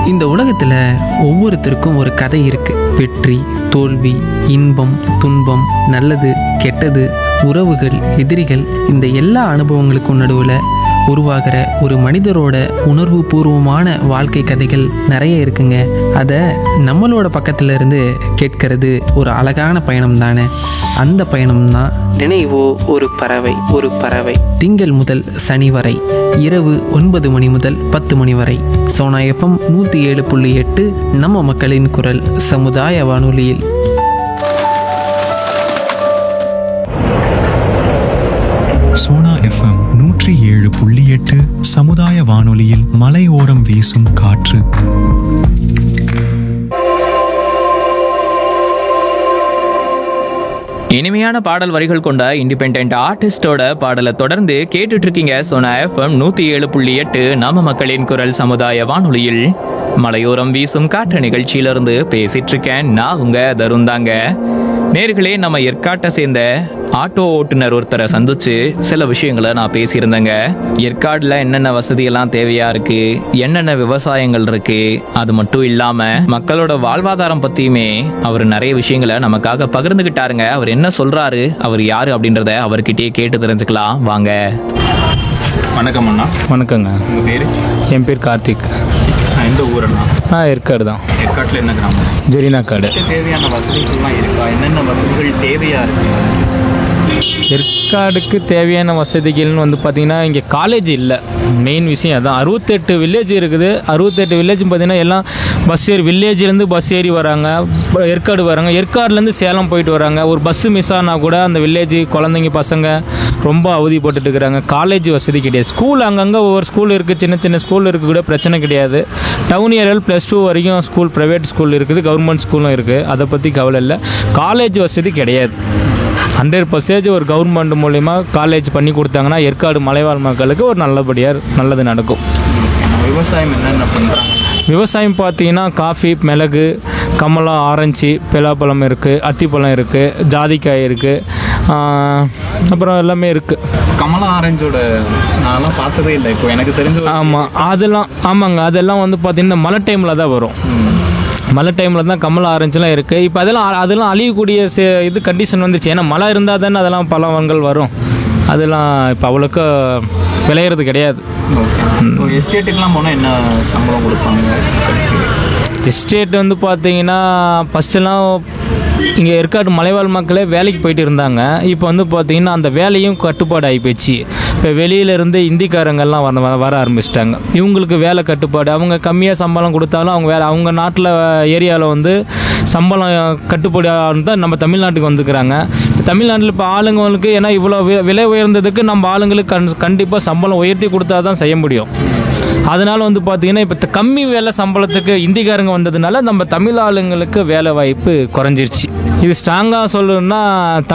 இந்த உலகத்தில் ஒவ்வொருத்தருக்கும் ஒரு கதை இருக்கு. வெற்றி, தோல்வி, இன்பம், துன்பம், நல்லது, கெட்டது, உறவுகள், எதிரிகள், இந்த எல்லா அனுபவங்களுக்கும் நடுவில் உருவாகிற ஒரு மனிதரோட உணர்வு பூர்வமான வாழ்க்கை கதைகள் நிறைய இருக்குங்க. அதை நம்மளோட பக்கத்துல இருந்து கேட்கறது ஒரு அழகான பயணம் தானே. அந்த பயணம் தான் நினைவோ ஒரு பறவை. ஒரு பறவை திங்கள் முதல் சனி வரை இரவு 9 மணி முதல் 10 மணி வரை சோனா எஃப்எம் 107.8 நம்ம மக்களின் குரல் சமுதாய வானொலியில். சோனா எஃப்எம் 107.8 சமுதாய வானொலியில் மலையோரம் வீசும் காற்று. இனிமையான பாடல் வரிகள் கொண்ட இண்டிபெண்டன்ட் ஆர்டிஸ்டோட பாடலை தொடர்ந்து கேட்டுட்டு இருக்கீங்க. சோனா எஃப்எம் 107.8 நம்ம மக்களின் குரல் சமுதாய வானொலியில் மலையோரம் வீசும் காற்று நிகழ்ச்சியிலிருந்து பேசிட்டு இருக்கேன். நான் உங்க தருந்தாங்க. நேர்களே, நம்ம ஏற்காட்டை சேர்ந்த ஆட்டோ ஓட்டுநர் ஒருத்தரை சந்திச்சு சில விஷயங்களை நான் பேசியிருந்தேங்க. ஏற்காடுல என்னென்ன வசதியெல்லாம் தேவையா இருக்கு, என்னென்ன விவசாயங்கள் இருக்கு, அது மட்டும் இல்லாம மக்களோட வாழ்வாதாரம் பத்தியுமே அவர் நிறைய விஷயங்களை நமக்காக பகிர்ந்துகிட்டாருங்க. அவர் என்ன சொல்றாரு, அவர் யாரு அப்படின்றத அவர்கிட்டயே கேட்டு தெரிஞ்சுக்கலாம் வாங்க. வணக்கம் அண்ணா. வணக்கங்க. உங்க பேரு? என் பேர் கார்த்திக். எந்த ஊரண்ணா? ஏற்காடு தான். ஏற்காட்டில் என்ன கிராமம்? ஜெரினாக்காடு. தேவையான வசதிகள்லாம் இருக்கா? என்னென்ன வசதிகள் தேவையா இருக்கு? ஏற்காடுக்கு தேவையான வசதிகள்னு வந்து பார்த்திங்கன்னா இங்கே காலேஜ் இல்லை. மெயின் விஷயம் அதான். 68 வில்லேஜ் இருக்குது. 68 வில்லேஜ் பார்த்திங்கன்னா எல்லாம் பஸ் ஏறி வில்லேஜ்லேருந்து பஸ் ஏறி வராங்க, ஏற்காடு வராங்க. ஏற்காடுலேருந்து சேலம் போயிட்டு வராங்க. ஒரு பஸ்ஸு மிஸ் ஆனால் கூட அந்த வில்லேஜ் குழந்தைங்க பசங்க ரொம்ப அவதிப்பட்டுட்டு இருக்கிறாங்க. காலேஜ் வசதி கிடையாது. ஸ்கூல் அங்கங்கே ஒவ்வொரு ஸ்கூல் இருக்குது, சின்ன சின்ன ஸ்கூல் இருக்குது, கூட பிரச்சனை கிடையாது. டவுன் ஏரியாவில் +2 வரைக்கும் ஸ்கூல், ப்ரைவேட் ஸ்கூல் இருக்குது, கவர்மெண்ட் ஸ்கூலும் இருக்குது. அதை பற்றி கவலை இல்லை. காலேஜ் வசதி கிடையாது. 100% ஒரு கவர்மெண்ட் மூலிமா காலேஜ் பண்ணி கொடுத்தாங்கன்னா ஏற்காடு மலைவாழ் மக்களுக்கு ஒரு நல்லது நடக்கும். விவசாயம் என்னென்ன பண்ணுறாங்க? விவசாயம் பார்த்தீங்கன்னா காஃபி, மிளகு, கமலா, ஆரஞ்சு, பலாப்பழம் இருக்குது, அத்திப்பழம் இருக்குது, ஜாதிக்காய் இருக்குது, அப்புறம் எல்லாமே இருக்குது. கமலா ஆரஞ்சோட நான்லாம் பார்த்ததே இல்லை. இப்போ எனக்கு தெரிஞ்ச ஆமாங்க. அதெல்லாம் வந்து பார்த்திங்கன்னா மழை டைமில் தான் வரும். மழை டைமில் தான் கமலா ஆரஞ்சுலாம் இருக்குது. இப்போ அதெல்லாம் அழியக்கூடிய இது கண்டிஷன் வந்துச்சு. ஏன்னா மழை இருந்தால் தானே அதெல்லாம் பழங்கள் வரும். அதெல்லாம் இப்போ அவ்வளோக்கு விளையிறது கிடையாது. எஸ்டேட்டுக்கெலாம் போனால் என்ன சம்பளம் கொடுப்பாங்க? எஸ்டேட் வந்து பார்த்தீங்கன்னா ஃபஸ்ட்டெல்லாம் இங்கே ஏற்காடு மலைவாழ் மக்களே வேலைக்கு போயிட்டு இருந்தாங்க. இப்போ வந்து பார்த்திங்கன்னா அந்த வேலையும் கட்டுப்பாடு ஆகிப்போச்சு. இப்போ வெளியிலேருந்து இந்திக்காரங்கள்லாம் வர ஆரம்பிச்சிட்டாங்க. இவங்களுக்கு வேலை கட்டுப்பாடு. அவங்க கம்மியாக சம்பளம் கொடுத்தாலும் அவங்க நாட்டில் ஏரியாவில் வந்து சம்பளம் கட்டுப்பாடு தான் நம்ம தமிழ்நாட்டுக்கு வந்துக்கிறாங்க. தமிழ்நாட்டில் இப்போ ஆளுங்களுக்கு ஏன்னா இவ்வளோ விலை உயர்ந்ததுக்கு நம்ம ஆளுங்களுக்கு கண்டிப்பாக சம்பளம் உயர்த்தி கொடுத்தா தான் செய்ய முடியும். அதனால் வந்து பார்த்திங்கன்னா இப்போ கம்மி வேலை சம்பளத்துக்கு இந்திக்காரங்க வந்ததுனால நம்ம தமிழ் ஆளுங்களுக்கு வேலை வாய்ப்பு குறைஞ்சிருச்சு. இது ஸ்ட்ராங்காக சொல்லணும்னா